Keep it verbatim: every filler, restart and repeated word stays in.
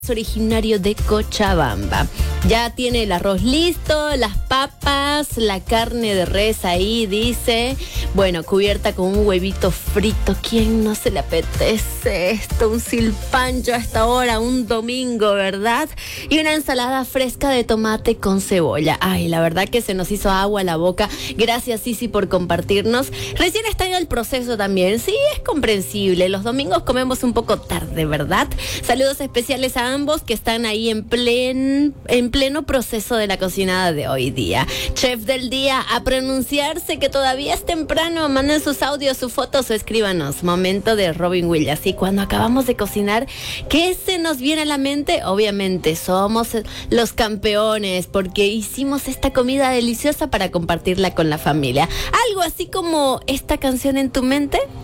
originario de Cochabamba. Ya tiene el arroz listo, las papas, la carne de res ahí, dice. Bueno, cubierta con un huevito frito. ¿Quién no se le apetece esto? Un silpancho a esta hora, un domingo, ¿verdad? Y una ensalada fresca de tomate con cebolla. Ay, la verdad que se nos hizo agua a la boca. Gracias, Sisi, por compartirnos. Recién está en el proceso también. Sí, es comprensible. Los domingos comemos un poco tarde, ¿verdad? Saludos especiales a ambos que están ahí en plen, en pleno proceso de la cocinada de hoy día. Chef del día, a pronunciarse que todavía es temprano. Manden sus audios, sus fotos o escríbanos. Momento de Robin Williams. Y cuando acabamos de cocinar, ¿qué se nos viene a la mente? Obviamente somos los campeones porque hicimos esta comida deliciosa para compartirla con la familia. Algo así como esta canción en tu mente.